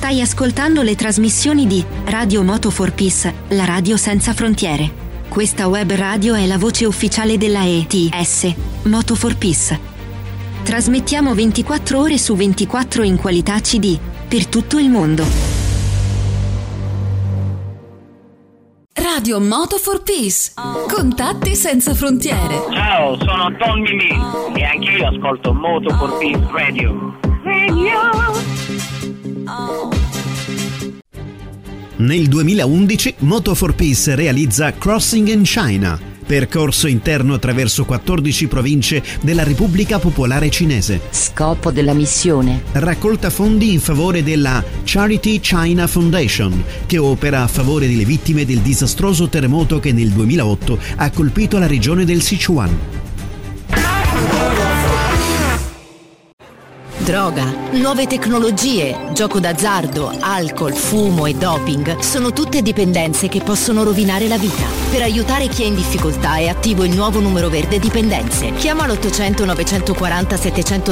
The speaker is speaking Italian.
Stai ascoltando le trasmissioni di Radio Moto for Peace, la radio senza frontiere. Questa web radio è la voce ufficiale della ETS, Moto for Peace. Trasmettiamo 24 ore su 24 in qualità CD, per tutto il mondo. Radio Moto for Peace. Contatti senza frontiere. Ciao, sono Don Mimì e anch'io ascolto Moto for Peace Radio. Nel 2011 Moto for Peace realizza Crossing in China, percorso interno attraverso 14 province della Repubblica Popolare Cinese. Scopo della missione: raccolta fondi in favore della Charity China Foundation, che opera a favore delle vittime del disastroso terremoto che nel 2008 ha colpito la regione del Sichuan. Droga, nuove tecnologie, gioco d'azzardo, alcol, fumo e doping sono tutte dipendenze che possono rovinare la vita. Per aiutare chi è in difficoltà è attivo il nuovo numero verde dipendenze. Chiama l'800 940 700